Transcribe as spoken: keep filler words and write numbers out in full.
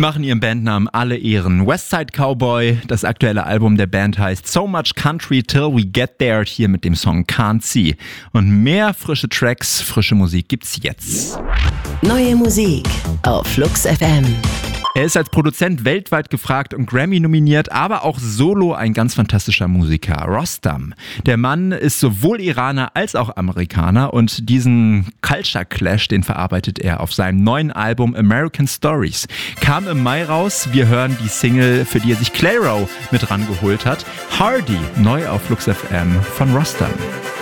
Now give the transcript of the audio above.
machen ihrem Bandnamen alle Ehren. Westside Cowboy, das aktuelle Album der Band heißt So Much Country Till We Get There, hier mit dem Song Can't See. Und mehr frische Tracks, frische Musik gibt's jetzt. Neue Musik auf Flux F M. Er ist als Produzent weltweit gefragt und Grammy nominiert, aber auch solo ein ganz fantastischer Musiker, Rostam. Der Mann ist sowohl Iraner als auch Amerikaner und diesen Culture Clash, den verarbeitet er auf seinem neuen Album American Stories. Kam im Mai raus, wir hören die Single, für die er sich Clairo mit rangeholt hat. Hardy, neu auf Flux F M von Rostam.